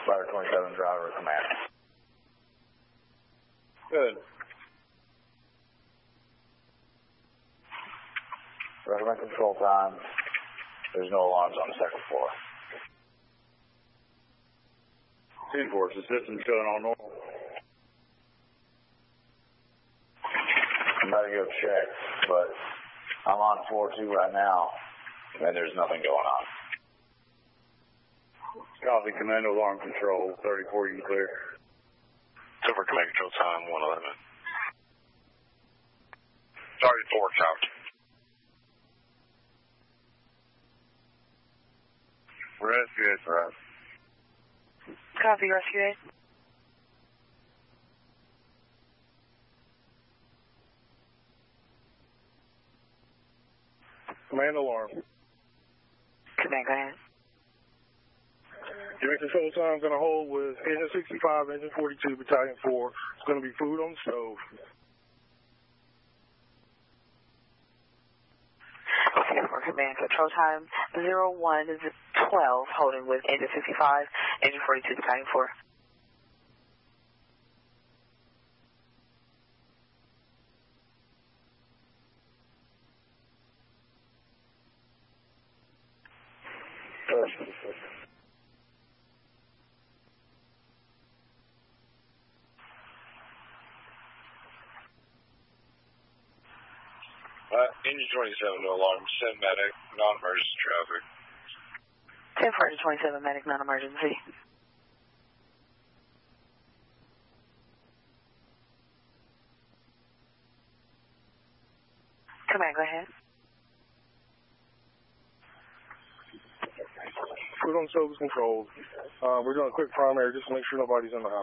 Fire 27 driver command. Good. Recommend control time. There's no alarms on the second floor. Force, the system's showing all normal. I'm about to go check, but I'm on floor 2 right now, and there's nothing going on. Copy, commando alarm control, 34, you clear. Silver command control time, 111. Sergeant 4, copy. Rescue 8 for us. Copy, Rescue 8. Command alarm. Command, go ahead. Unit control time going to hold with Engine 65, Engine 42, Battalion 4. It's going to be food on the stove. Okay, for command control time 0112, holding with Engine 65, Engine 42, Battalion 4. Engine 27, no alarm. Send medic, non-emergency traffic. 10 for Engine 27, medic, non-emergency. Command, go ahead. Food on the stove is controlled. We're doing a quick primary just to make sure nobody's in the house.